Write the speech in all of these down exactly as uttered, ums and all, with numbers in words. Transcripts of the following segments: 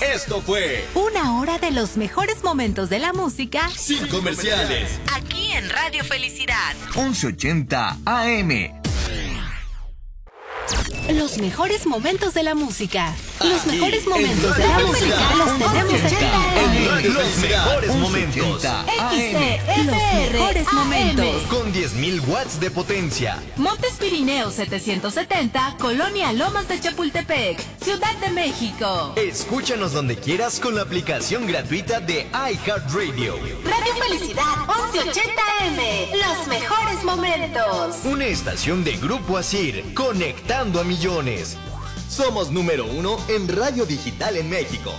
Esto fue una hora de los mejores momentos de la música sin comerciales. Aquí en Radio Felicidad once ochenta A M. Los mejores momentos de la música. Los Aquí, mejores momentos de la Radio música Felicidad. los tenemos En Radio en Los mejores momentos. X C F R. Los mejores momentos. Con diez mil watts de potencia. Montes Pirineos setecientos setenta, Colonia Lomas de Chapultepec, Ciudad de México. Escúchanos donde quieras con la aplicación gratuita de iHeartRadio. Radio Felicidad once ochenta A M. Los mejores momentos. Una estación de Grupo Asir, conectando a millones. Somos número uno en radio digital en México.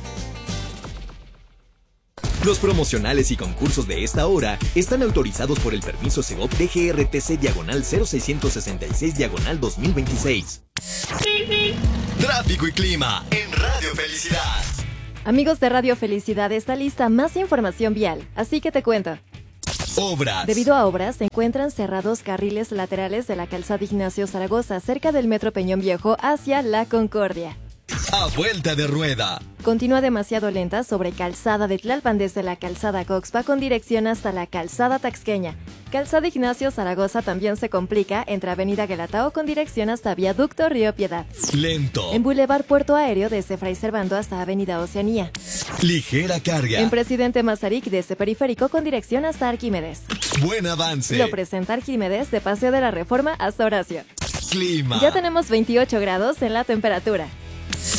Los promocionales y concursos de esta hora están autorizados por el permiso Segov D G R T C diagonal cero seiscientos sesenta y seis diagonal dos mil veintiséis. Tráfico y clima en Radio Felicidad. Amigos de Radio Felicidad, está lista más información vial, así que te cuento. Obras. Debido a obras, se encuentran cerrados carriles laterales de la calzada Ignacio Zaragoza, cerca del Metro Peñón Viejo, hacia La Concordia. A vuelta de rueda. Continúa demasiado lenta sobre calzada de Tlalpan desde la calzada Coxpa con dirección hasta la calzada Taxqueña. Calzada Ignacio Zaragoza también se complica entre avenida Guelatao con dirección hasta viaducto Río Piedad. Lento. En Boulevard Puerto Aéreo desde Fray Servando hasta avenida Oceanía. Ligera carga. En Presidente Mazarik desde Periférico con dirección hasta Arquímedes. Buen avance. Lo presenta Arquímedes de Paseo de la Reforma hasta Horacio. Clima. Ya tenemos veintiocho grados en la temperatura.